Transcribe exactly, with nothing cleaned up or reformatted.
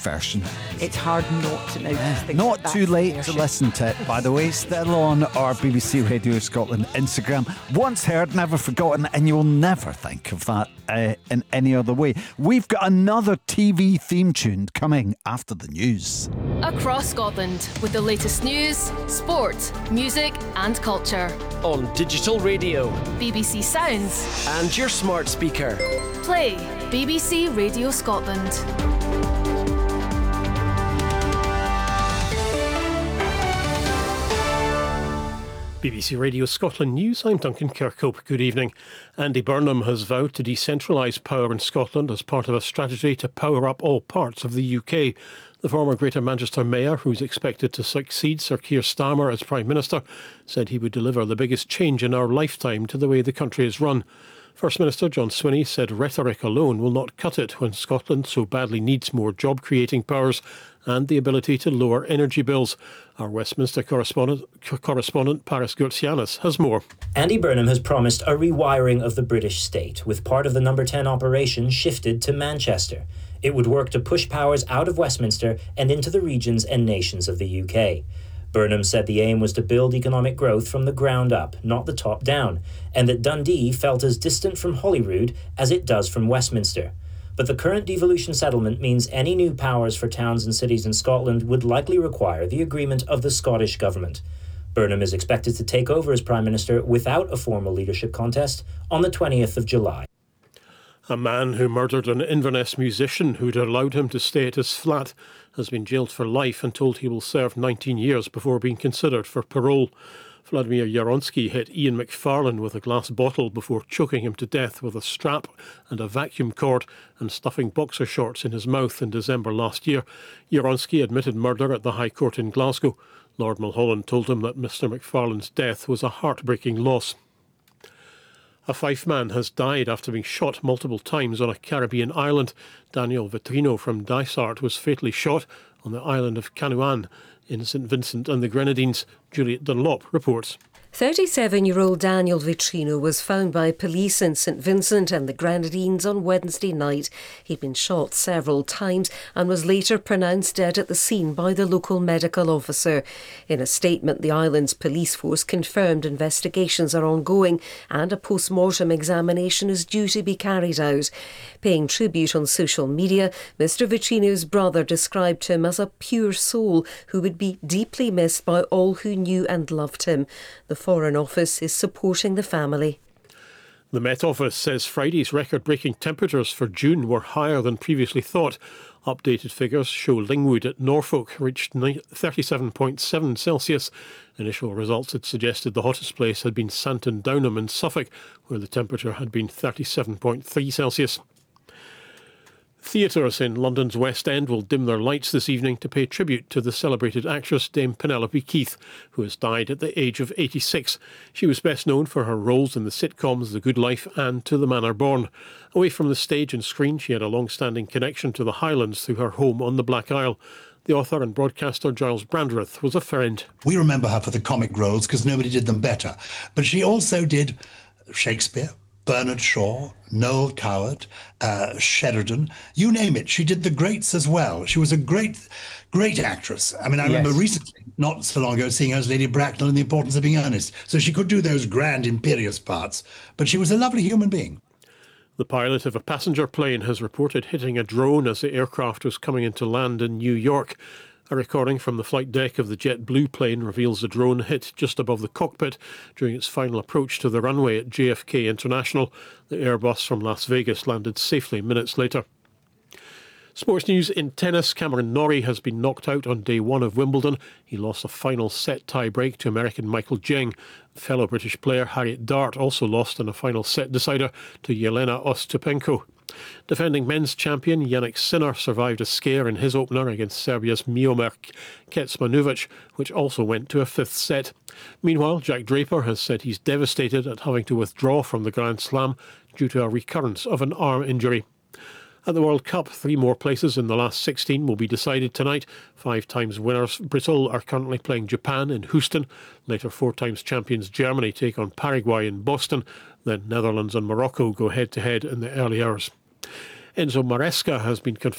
version. It's hard not to notice Yeah, things not like that too late version. to listen to it, by the way. Still on our B B C Radio Scotland Instagram. Once heard, never forgotten, and you'll never think of that uh, in any other way. We've got another T V theme tune coming after the news. Across Scotland with the latest news, sport, music and culture. On digital radio. B B C Sounds. And your smart speaker. Play B B C Radio Scotland. B B C Radio Scotland News, I'm Duncan Kirkhope. Good evening. Andy Burnham has vowed to decentralise power in Scotland as part of a strategy to power up all parts of the U K. The former Greater Manchester Mayor, who's expected to succeed Sir Keir Starmer as Prime Minister, said he would deliver the biggest change in our lifetime to the way the country is run. First Minister John Swinney said rhetoric alone will not cut it when Scotland so badly needs more job-creating powers and the ability to lower energy bills. Our Westminster correspondent, correspondent Paris Gurtsianis has more. Andy Burnham has promised a rewiring of the British state, with part of the Number ten operation shifted to Manchester. It would work to push powers out of Westminster and into the regions and nations of the U K. Burnham said the aim was to build economic growth from the ground up, not the top down, and that Dundee felt as distant from Holyrood as it does from Westminster. But the current devolution settlement means any new powers for towns and cities in Scotland would likely require the agreement of the Scottish Government. Burnham is expected to take over as Prime Minister without a formal leadership contest on the twentieth of July. A man who murdered an Inverness musician who'd allowed him to stay at his flat has been jailed for life and told he will serve nineteen years before being considered for parole. Vladimir Yaronski hit Ian McFarlane with a glass bottle before choking him to death with a strap and a vacuum cord and stuffing boxer shorts in his mouth in December last year. Yaronski admitted murder at the High Court in Glasgow. Lord Mulholland told him that Mister McFarlane's death was a heartbreaking loss. A Fife man has died after being shot multiple times on a Caribbean island. Daniel Vitrino from Dysart was fatally shot on the island of Canuan in St Vincent and the Grenadines. Juliet Dunlop reports. thirty-seven-year-old Daniel Vitrino was found by police in St Vincent and the Grenadines on Wednesday night. He'd been shot several times and was later pronounced dead at the scene by the local medical officer. In a statement, the island's police force confirmed investigations are ongoing and a post-mortem examination is due to be carried out. Paying tribute on social media, Mister Vitrino's brother described him as a pure soul who would be deeply missed by all who knew and loved him. The Foreign Office is supporting the family. The Met Office says Friday's record-breaking temperatures for June were higher than previously thought. Updated figures show Lingwood at Norfolk reached thirty-seven point seven Celsius. Initial results had suggested the hottest place had been Santon Downham in Suffolk, where the temperature had been thirty-seven point three Celsius. Theatres in London's West End will dim their lights this evening to pay tribute to the celebrated actress Dame Penelope Keith, who has died at the age of eighty-six. She was best known for her roles in the sitcoms The Good Life and To the Manor Born. Away from the stage and screen, she had a long-standing connection to the Highlands through her home on the Black Isle. The author and broadcaster Giles Brandreth was a friend. We remember her for the comic roles because nobody did them better. But she also did Shakespeare, Bernard Shaw, Noel Coward, uh, Sheridan, you name it. She did the greats as well. She was a great, great actress. I mean, I yes. remember recently, not so long ago, seeing her as Lady Bracknell in The Importance of Being Earnest. So she could do those grand, imperious parts, but she was a lovely human being. The pilot of a passenger plane has reported hitting a drone as the aircraft was coming into land in New York. A recording from the flight deck of the JetBlue plane reveals the drone hit just above the cockpit during its final approach to the runway at J F K International. The Airbus from Las Vegas landed safely minutes later. Sports news in tennis. Cameron Norrie has been knocked out on day one of Wimbledon. He lost a final set tie-break to American Michael Jeng. Fellow British player Harriet Dart also lost in a final set decider to Yelena Ostapenko. Defending men's champion Yannick Sinner survived a scare in his opener against Serbia's Miomir Kecmanovic, which also went to a fifth set. Meanwhile, Jack Draper has said he's devastated at having to withdraw from the Grand Slam due to a recurrence of an arm injury. At the World Cup, three more places in the last sixteen will be decided tonight. Five times winners Brazil are currently playing Japan in Houston. Later, four times champions Germany take on Paraguay in Boston. Then Netherlands and Morocco go head-to-head in the early hours. Enzo Maresca has been confirmed